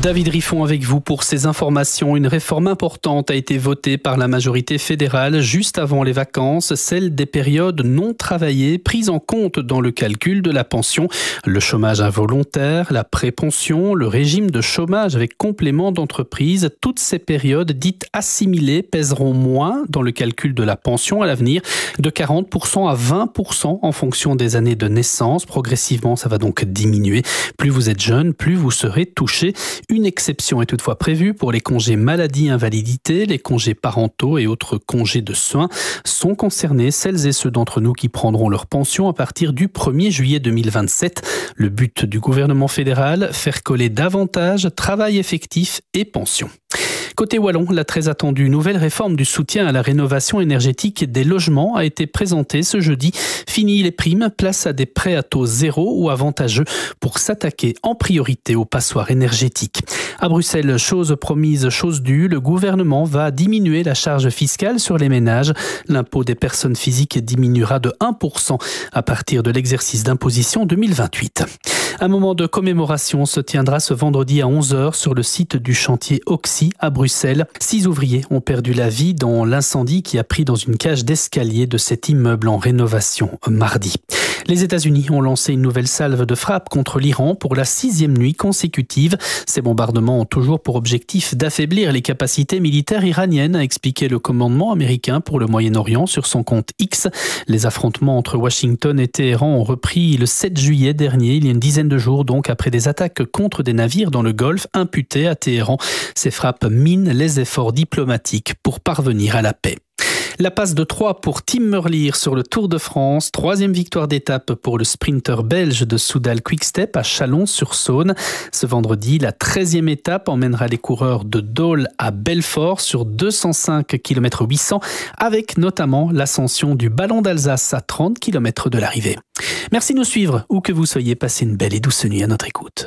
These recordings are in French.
David Riffon avec vous pour ces informations. Une réforme importante a été votée par la majorité fédérale juste avant les vacances, celle des périodes non travaillées prises en compte dans le calcul de la pension. Le chômage involontaire, la prépension, le régime de chômage avec complément d'entreprise, toutes ces périodes dites assimilées pèseront moins dans le calcul de la pension à l'avenir, de 40% à 20% en fonction des années de naissance. Progressivement, ça va donc diminuer. Plus vous êtes jeune, plus vous serez touché. Une exception est toutefois prévue pour les congés maladie-invalidité, les congés parentaux et autres congés de soins. Sont concernés celles et ceux d'entre nous qui prendront leur pension à partir du 1er juillet 2027. Le but du gouvernement fédéral, faire coller davantage travail effectif et pension. Côté wallon, la très attendue nouvelle réforme du soutien à la rénovation énergétique des logements a été présentée ce jeudi. Fini les primes, place à des prêts à taux zéro ou avantageux pour s'attaquer en priorité aux passoires énergétiques. À Bruxelles, chose promise, chose due, le gouvernement va diminuer la charge fiscale sur les ménages. L'impôt des personnes physiques diminuera de 1% à partir de l'exercice d'imposition 2028. Un moment de commémoration se tiendra ce vendredi à 11h sur le site du chantier Oxy à Bruxelles. 6 ouvriers ont perdu la vie dans l'incendie qui a pris dans une cage d'escalier de cet immeuble en rénovation mardi. Les États-Unis ont lancé une nouvelle salve de frappe contre l'Iran pour la 6e nuit consécutive. Ces bombardements ont toujours pour objectif d'affaiblir les capacités militaires iraniennes, a expliqué le commandement américain pour le Moyen-Orient sur son compte X. Les affrontements entre Washington et Téhéran ont repris le 7 juillet dernier, il y a une dizaine de jours donc, après des attaques contre des navires dans le Golfe imputées à Téhéran. Ces frappes minent les efforts diplomatiques pour parvenir à la paix. La passe de 3 pour Tim Merlier sur le Tour de France. 3e victoire d'étape pour le sprinter belge de Soudal Quick-Step à Chalon-sur-Saône. Ce vendredi, la 13e étape emmènera les coureurs de Dole à Belfort sur 205 km 800 avec notamment l'ascension du Ballon d'Alsace à 30 km de l'arrivée. Merci de nous suivre, où que vous soyez. Passez une belle et douce nuit à notre écoute.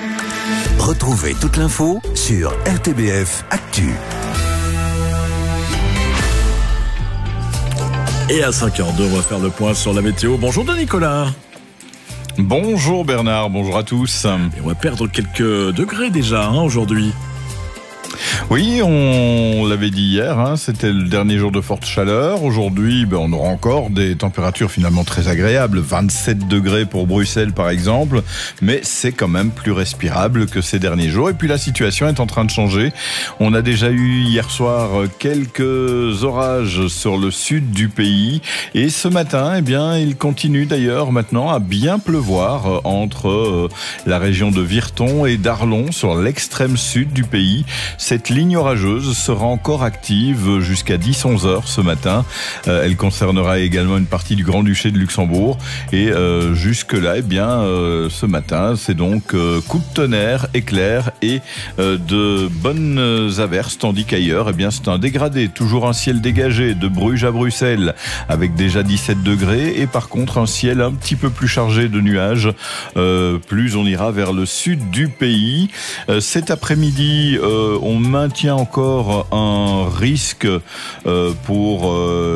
Retrouvez toute l'info sur RTBF Actu. Et à 5h02, on va faire le point sur la météo. Bonjour de Nicolas. Bonjour Bernard, bonjour à tous. Et on va perdre quelques degrés déjà aujourd'hui. Oui, on l'avait dit hier, c'était le dernier jour de forte chaleur. Aujourd'hui, on aura encore des températures finalement très agréables. 27 degrés pour Bruxelles par exemple, mais c'est quand même plus respirable que ces derniers jours. Et puis la situation est en train de changer. On a déjà eu hier soir quelques orages sur le sud du pays. Et ce matin, il continue d'ailleurs maintenant à bien pleuvoir entre la région de Virton et d'Arlon sur l'extrême sud du pays. Cette ligne orageuse sera encore active jusqu'à 10-11 heures ce matin. Elle concernera également une partie du Grand-Duché de Luxembourg. Et jusque-là, ce matin, c'est donc coup de tonnerre, éclairs et de bonnes averses, tandis qu'ailleurs, c'est un dégradé. Toujours un ciel dégagé de Bruges à Bruxelles avec déjà 17 degrés et par contre un ciel un petit peu plus chargé de nuages. Plus on ira vers le sud du pays. Cet après-midi, on maintient encore un risque pour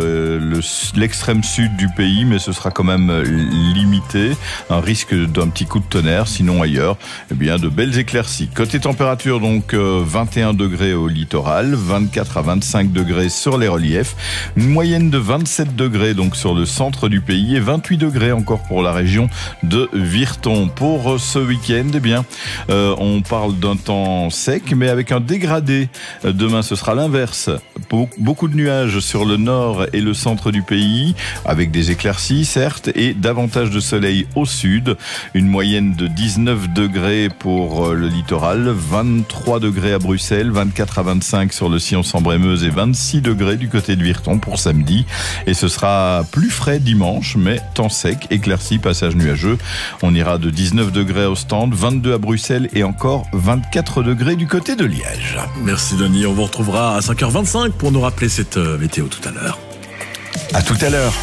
l'extrême sud du pays, mais ce sera quand même limité. Un risque d'un petit coup de tonnerre, sinon ailleurs, de belles éclaircies. Côté température, donc 21 degrés au littoral, 24 à 25 degrés sur les reliefs, une moyenne de 27 degrés donc sur le centre du pays et 28 degrés encore pour la région de Virton. Pour ce week-end, on parle d'un temps sec, mais avec un dégradé. Demain, ce sera l'inverse. Beaucoup de nuages sur le nord et le centre du pays, avec des éclaircies, certes, et davantage de soleil au sud. Une moyenne de 19 degrés pour le littoral, 23 degrés à Bruxelles, 24 à 25 sur le Sillon-Sambre-et-Meuse et 26 degrés du côté de Virton pour samedi. Et ce sera plus frais dimanche, mais temps sec, éclairci, passage nuageux. On ira de 19 degrés à Ostende, 22 à Bruxelles et encore 24 degrés du côté de Liège. Merci Denis, on vous retrouvera à 5h25 pour nous rappeler cette météo tout à l'heure. À tout à l'heure.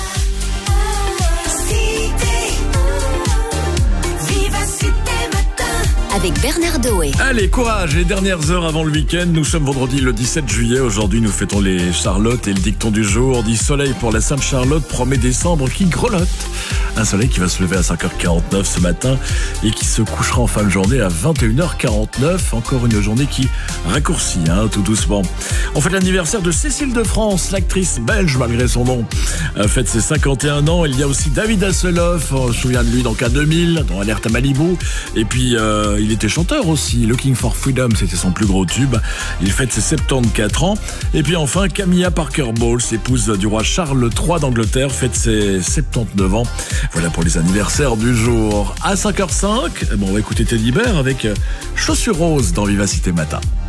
avec Bernard Doé. Allez, courage, les dernières heures avant le week-end. Nous sommes vendredi le 17 juillet. Aujourd'hui, nous fêtons les Charlottes et le dicton du jour dit soleil pour la Sainte Charlotte, 1er décembre qui grelotte. Un soleil qui va se lever à 5h49 ce matin et qui se couchera en fin de journée à 21h49. Encore une journée qui raccourcit, tout doucement. On fête l'anniversaire de Cécile de France, l'actrice belge malgré son nom. Fête ses 51 ans. Il y a aussi David Hasselhoff, on se souvient de lui dans K2000, dans Alerte à Malibu. Et puis, il était chanteur aussi. Looking for Freedom, c'était son plus gros tube. Il fête ses 74 ans. Et puis enfin, Camilla Parker Bowles, épouse du roi Charles III d'Angleterre, fête ses 79 ans. Voilà pour les anniversaires du jour. À 5h05, on va écouter Teddy Bear avec Chaussures Roses dans Vivacité Matin.